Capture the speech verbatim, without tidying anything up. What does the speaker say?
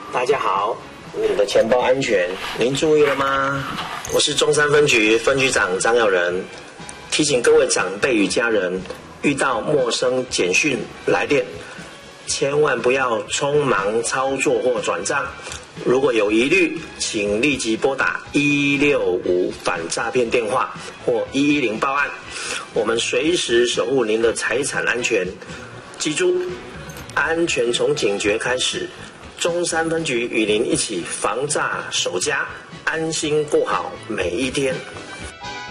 大家好，你的钱包安全，您注意了吗？我是中山分局分局长张耀仁，提醒各位长辈与家人，遇到陌生简讯来电，千万不要匆忙操作或转账。如果有疑虑，请立即拨打一六五反诈骗电话或一一零报案，我们随时守护您的财产安全。记住，安全从警觉开始。中山分局与您一起防诈守家，安心过好每一天。